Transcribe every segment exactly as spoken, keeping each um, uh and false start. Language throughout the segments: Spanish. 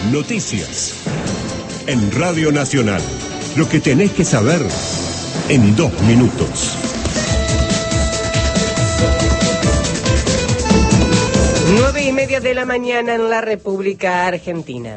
Noticias. En Radio Nacional. Lo que tenés que saber en dos minutos. Nueve y media de la mañana en la República Argentina.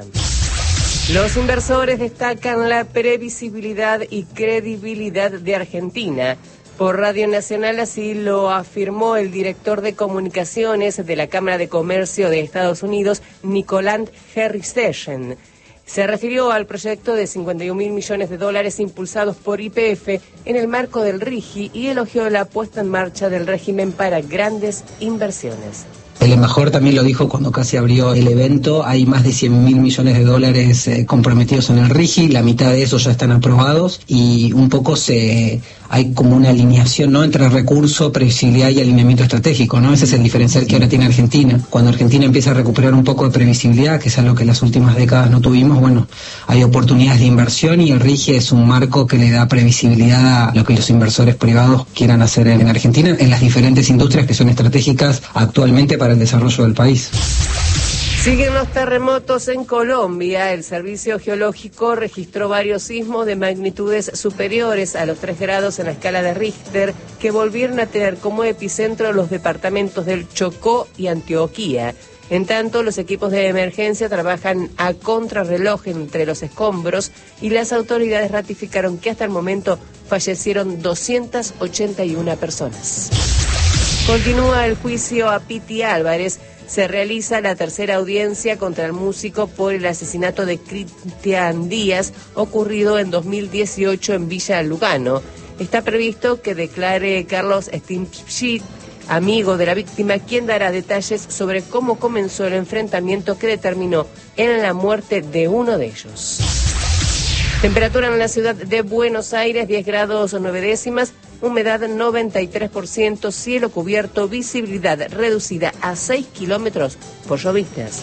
Los inversores destacan la previsibilidad y credibilidad de Argentina. Por Radio Nacional así lo afirmó el director de comunicaciones de la Cámara de Comercio de Estados Unidos, Nicoland Herristegen. Se refirió al proyecto de cincuenta y un mil millones de dólares impulsados por Y P F en el marco del RIGI y elogió la puesta en marcha del régimen para grandes inversiones. El embajador también lo dijo cuando casi abrió el evento, hay más de cien mil millones de dólares eh, comprometidos en el RIGI, la mitad de esos ya están aprobados y un poco se hay como una alineación, ¿no?, entre recurso, previsibilidad y alineamiento estratégico, ¿no? Ese es el diferencial que ahora tiene Argentina. Cuando Argentina empieza a recuperar un poco de previsibilidad, que es algo que en las últimas décadas no tuvimos, bueno, hay oportunidades de inversión y el RIGI es un marco que le da previsibilidad a lo que los inversores privados quieran hacer en Argentina, en las diferentes industrias que son estratégicas actualmente para el desarrollo del país. Siguen los terremotos en Colombia. El Servicio Geológico registró varios sismos de magnitudes superiores a los tres grados en la escala de Richter que volvieron a tener como epicentro los departamentos del Chocó y Antioquia. En tanto, los equipos de emergencia trabajan a contrarreloj entre los escombros y las autoridades ratificaron que hasta el momento fallecieron doscientas ochenta y una personas. Continúa el juicio a Piti Álvarez. Se realiza la tercera audiencia contra el músico por el asesinato de Cristian Díaz, ocurrido en dos mil dieciocho en Villa Lugano. Está previsto que declare Carlos Stimpschit, amigo de la víctima, quien dará detalles sobre cómo comenzó el enfrentamiento que determinó en la muerte de uno de ellos. Temperatura en la ciudad de Buenos Aires, diez grados nueve décimas. Humedad noventa y tres por ciento, cielo cubierto, visibilidad reducida a seis kilómetros por llovistas.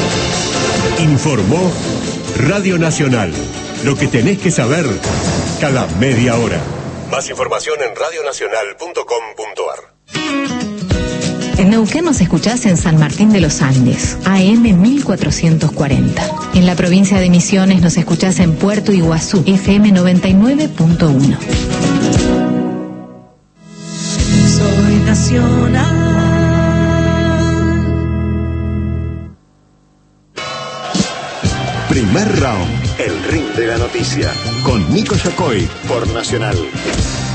Informó Radio Nacional. Lo que tenés que saber cada media hora. Más información en radio nacional punto com punto ar. En Neuquén nos escuchás en San Martín de los Andes, A M mil cuatrocientos cuarenta. En la provincia de Misiones nos escuchás en Puerto Iguazú, F M noventa y nueve punto uno. Soy nacional. Primer round, el ring de la noticia, con Nico Yacoy por Nacional.